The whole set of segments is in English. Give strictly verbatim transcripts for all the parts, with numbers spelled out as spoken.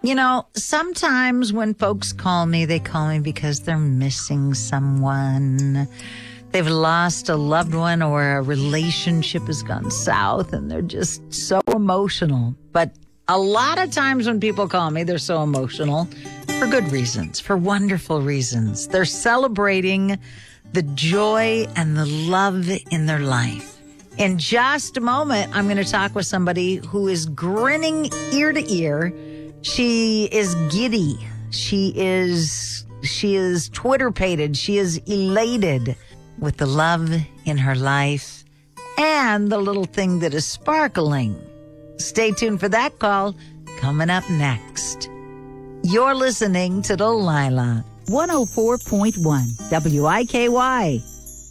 You know, sometimes when folks call me, they call me because they're missing someone. They've lost a loved one or a relationship has gone south and they're just so emotional. But a lot of times when people call me, they're so emotional for good reasons, for wonderful reasons. They're celebrating the joy and the love in their life. In just a moment, I'm going to talk with somebody who is grinning ear to ear. She is giddy. She is, she is Twitter-pated. She is elated with the love in her life and the little thing that is sparkling. Stay tuned for that call coming up next. You're listening to Delilah. one oh four point one W I K Y.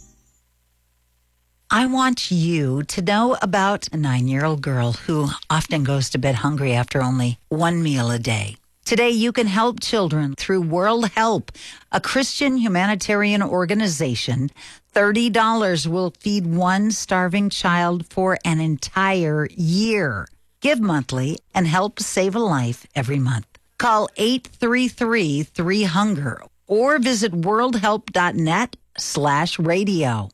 I want you to know about a nine-year-old girl who often goes to bed hungry after only one meal a day. Today, you can help children through World Help, a Christian humanitarian organization. thirty dollars will feed one starving child for an entire year. Give monthly and help save a life every month. Call eight three three, three, hunger or visit worldhelp.net slash radio.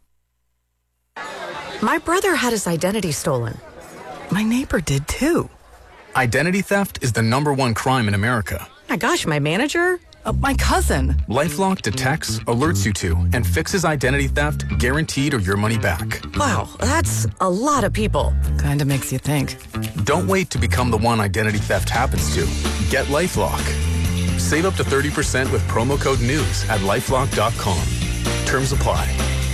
My brother had his identity stolen. My neighbor did too. Identity theft is the number one crime in America. My gosh, my manager? Uh, my cousin. LifeLock detects, alerts you to, and fixes identity theft guaranteed or your money back. Wow, that's a lot of people. Kinda makes you think. Don't wait to become the one identity theft happens to. Get LifeLock. Save up to thirty percent with promo code NEWS at lifelock dot com. Terms apply.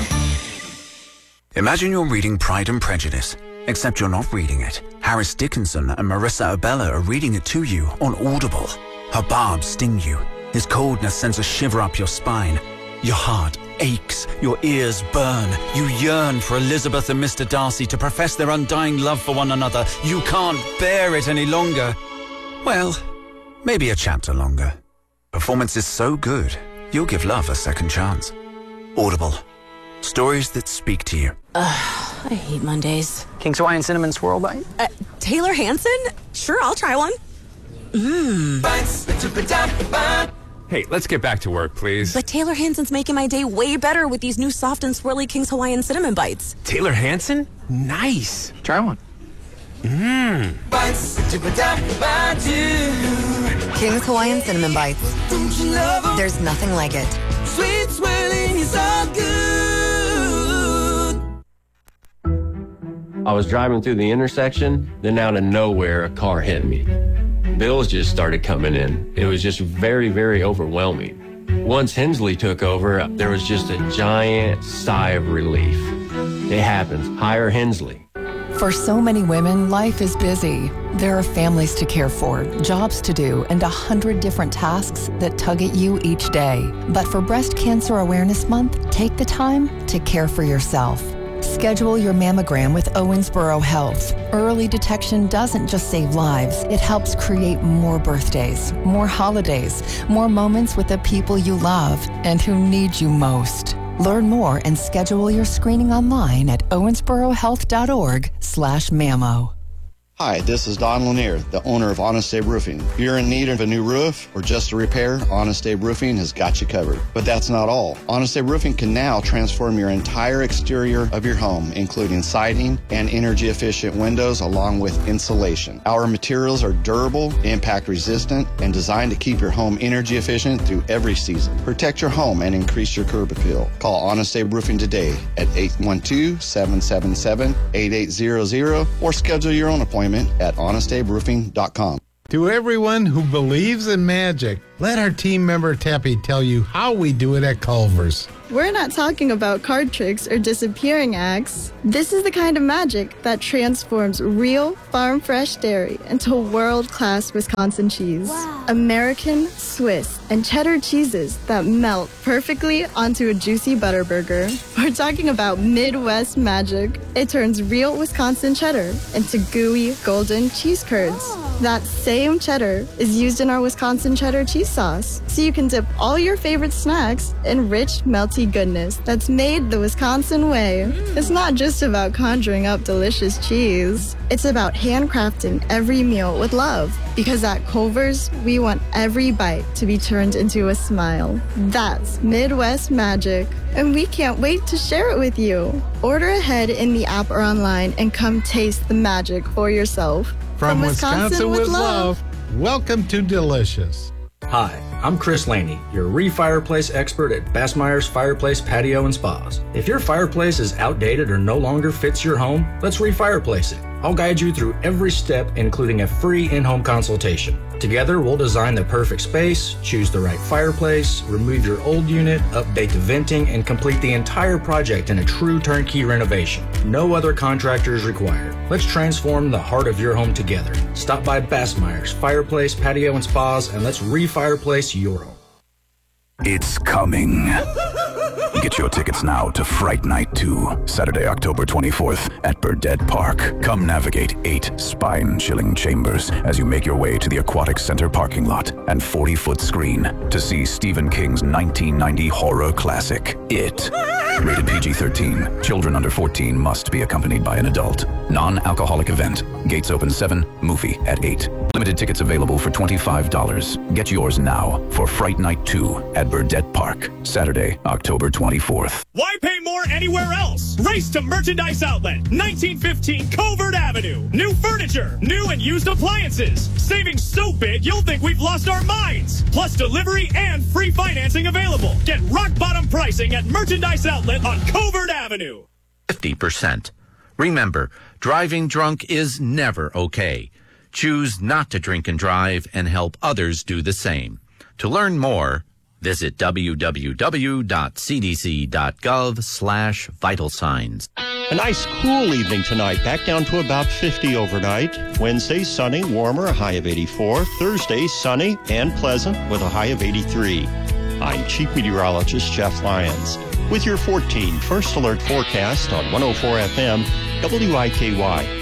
Imagine you're reading Pride and Prejudice, except you're not reading it. Harris Dickinson and Marissa Abella are reading it to you on Audible. Her barbs sting you. His coldness sends a shiver up your spine. Your heart aches. Your ears burn. You yearn for Elizabeth and Mister Darcy to profess their undying love for one another. You can't bear it any longer. Well, maybe a chapter longer. Performance is so good, you'll give love a second chance. Audible. Stories that speak to you. Ugh, I hate Mondays. King's Hawaiian Cinnamon Swirl Bite? Uh, Taylor Hanson? Sure, I'll try one. Mmm. Hey, let's get back to work, please. But Taylor Hanson's making my day way better with these new soft and swirly King's Hawaiian Cinnamon Bites. Taylor Hanson? Nice. Try one. Mmm. King's Hawaiian Cinnamon Bites. There's nothing like it. Sweet swirling is all good. I was driving through the intersection, then out of nowhere, a car hit me. Bills just started coming in. It was just very, very overwhelming. Once Hensley took over, there was just a giant sigh of relief. It happens. Hire Hensley. For so many women, life is busy. There are families to care for, jobs to do, and a hundred different tasks that tug at you each day. But for Breast Cancer Awareness Month, take the time to care for yourself. Schedule your mammogram with Owensboro Health. Early detection doesn't just save lives, it helps create more birthdays, more holidays, more moments with the people you love and who need you most. Learn more and schedule your screening online at owensborohealth.org slash mammo. Hi, this is Don Lanier, the owner of Honest Abe Roofing. If you're in need of a new roof or just a repair, Honest Abe Roofing has got you covered. But that's not all. Honest Abe Roofing can now transform your entire exterior of your home, including siding and energy-efficient windows along with insulation. Our materials are durable, impact-resistant, and designed to keep your home energy-efficient through every season. Protect your home and increase your curb appeal. Call Honest Abe Roofing today at eight one two, seven seven seven, eight eight zero zero or schedule your own appointment at honest abe roofing dot com. To everyone who believes in magic, let our team member Tappy tell you how we do it at Culver's. We're not talking about card tricks or disappearing acts. This is the kind of magic that transforms real farm fresh dairy into world-class Wisconsin cheese. Wow. American, Swiss, and cheddar cheeses that melt perfectly onto a juicy butter burger. We're talking about Midwest magic. It turns real Wisconsin cheddar into gooey golden cheese curds. Oh. That same cheddar is used in our Wisconsin cheddar cheese sauce, so you can dip all your favorite snacks in rich, melty goodness that's made the Wisconsin way. It's not just about conjuring up delicious cheese. It's about handcrafting every meal with love, because at Culver's, we want every bite to be turned into a smile. That's Midwest magic, and we can't wait to share it with you. Order ahead in the app or online and come taste the magic for yourself. From, From Wisconsin, Wisconsin with, with love. love, welcome to Delicious. Hi, I'm Chris Laney, your re-fireplace expert at Bassmeyer's Fireplace Patio and Spas. If your fireplace is outdated or no longer fits your home, let's re-fireplace it. I'll guide you through every step, including a free in-home consultation. Together, we'll design the perfect space, choose the right fireplace, remove your old unit, update the venting, and complete the entire project in a true turnkey renovation. No other contractor is required. Let's transform the heart of your home together. Stop by Bassmeyer's Fireplace, Patio, and Spas, and let's re-fireplace your home. It's coming. Get your tickets now to Fright Night two, Saturday, October twenty-fourth at Burdett Park. Come navigate eight spine-chilling chambers as you make your way to the Aquatic Center parking lot and forty-foot screen to see Stephen King's nineteen ninety horror classic, It. Rated P G thirteen. Children under fourteen must be accompanied by an adult. Non-alcoholic event. Gates open seven, movie at eight. Limited tickets available for twenty-five dollars. Get yours now for Fright Night two at Burdett Park, Saturday, October twenty-fourth. Why pay more anywhere else? Race to Merchandise Outlet, nineteen fifteen Covert Avenue. New furniture, new and used appliances. Savings so big you'll think we've lost our minds. Plus delivery and free financing available. Get rock bottom pricing at Merchandise Outlet on Covert Avenue. fifty percent. Remember, driving drunk is never okay. Choose not to drink and drive and help others do the same. To learn more, visit w w w dot c d c dot gov slash vital signs. A nice cool evening tonight, back down to about fifty overnight. Wednesday, sunny, warmer, a high of eighty-four. Thursday, sunny and pleasant with a high of eighty-three. I'm Chief Meteorologist Jeff Lyons with your fourteen First Alert forecast on one oh four F M W I K Y.